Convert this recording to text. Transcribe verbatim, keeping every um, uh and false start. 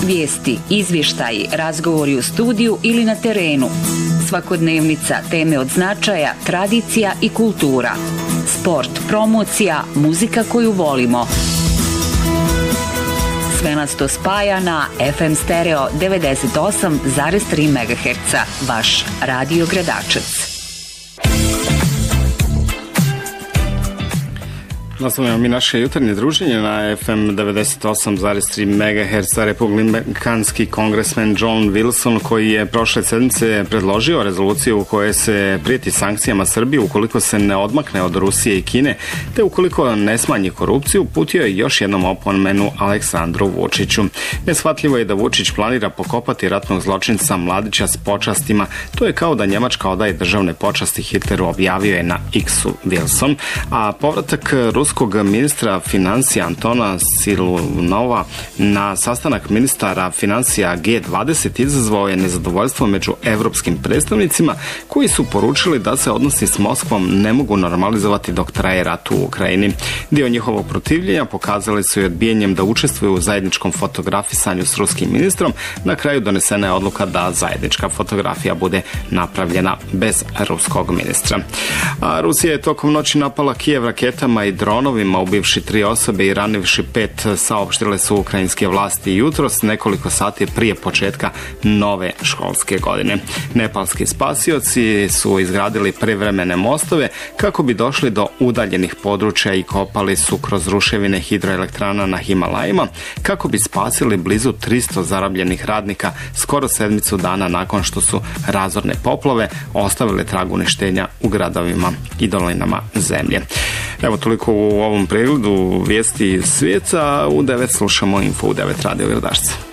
Vijesti, izvještaji, razgovori u studiju ili na terenu. Svakodnevnica, teme od značaja, tradicija i kultura. Sport, promocija, muzika koju volimo. Sve nas to spaja na F M Stereo devedeset osam zarez tri megaherca. Vaš Radio Gradačac. Nastavljamo mi naše jutarnje druženje na F M devedeset osam zarez tri megaherca. Republikanski kongresmen John Wilson, koji je prošle sedmice predložio rezoluciju u kojoj se prijeti sankcijama Srbiji ukoliko se ne odmakne od Rusije i Kine, te ukoliko ne smanji korupciju, uputio je još jednom opomenu Aleksandru Vučiću. Neshvatljivo je da Vučić planira pokopati ratnog zločinca Mladića s počastima. To je kao da Njemačka odaje državne počasti Hitleru, objavio je na X-u Wilson, a povratak Ruskog ministra financija Antona Silunova na sastanak ministara financija G dvadeset izazvao je nezadovoljstvo među evropskim predstavnicima, koji su poručili da se odnosi s Moskvom ne mogu normalizovati dok traje rat u Ukrajini. Dio njihovog protivljenja pokazali su i odbijenjem da učestvuju u zajedničkom fotografisanju s ruskim ministrom. Na kraju donesena je odluka da zajednička fotografija bude napravljena bez ruskog ministra. A Rusija je tokom noći napala Kijev raketama i dronovima, ubivši tri osobe i ranivši pet, saopštile su ukrajinske vlasti jutros, nekoliko sati prije početka nove školske godine. Nepalski spasioci su izgradili privremene mostove kako bi došli do udaljenih područja i kopali su kroz ruševine hidroelektrana na Himalajima kako bi spasili blizu tristo zarabljenih radnika skoro sedmicu dana nakon što su razorne poplave ostavile trag uništenja u gradovima i dolinama zemlje. Evo toliko u ovom pregledu vijesti svijeta. U devet slušamo Info u devet Radio Gradačca.